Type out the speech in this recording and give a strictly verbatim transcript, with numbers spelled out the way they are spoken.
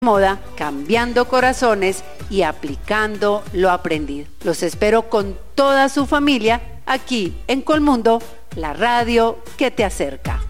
moda, cambiando corazones y aplicando lo aprendido. Los espero con toda su familia aquí en Colmundo, la radio que te acerca.